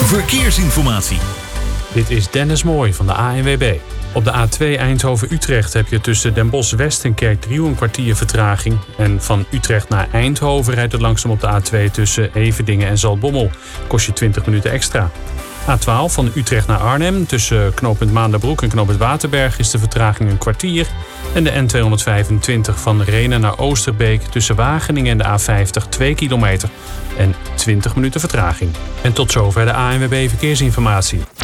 verkeersinformatie. Dit is Dennis Mooij van de ANWB. Op de A2 Eindhoven-Utrecht heb je tussen Den Bosch-West en Kerkdriel een kwartier vertraging. En van Utrecht naar Eindhoven rijdt het langzaam op de A2 tussen Everdingen en Zaltbommel. Kost je 20 minuten extra. A12 van Utrecht naar Arnhem tussen knooppunt Maanderbroek en knooppunt Waterberg is de vertraging een kwartier. En de N225 van Rhenen naar Oosterbeek tussen Wageningen en de A50 2 kilometer en 20 minuten vertraging. En tot zover de ANWB Verkeersinformatie.